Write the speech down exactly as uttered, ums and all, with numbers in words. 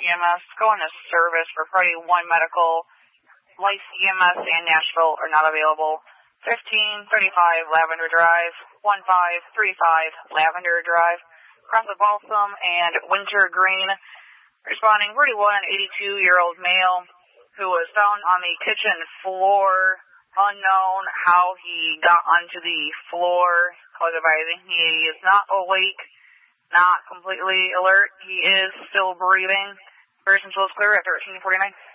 E M S, going to service for Party one Medical. Life E M S and Nashville are not available. fifteen thirty-five Lavender Drive, fifteen thirty-five Lavender Drive, across the Balsam and Winter Green. Responding forty-one, eighty-two-year-old male who was found on the kitchen floor. Unknown how he got onto the floor. Cause advising he is not awake, not completely alert. He is still breathing. Person is clear at thirteen forty-nine.